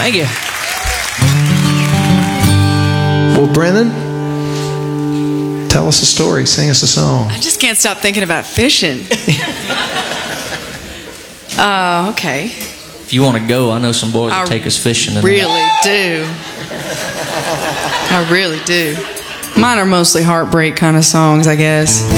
Thank you. Well, Brennan, tell us a story. Sing us a song. I just can't stop thinking about fishing. Okay. If you want to go, I know some boys that take us fishing. I really do. I really do. Mine are mostly heartbreak kind of songs, I guess.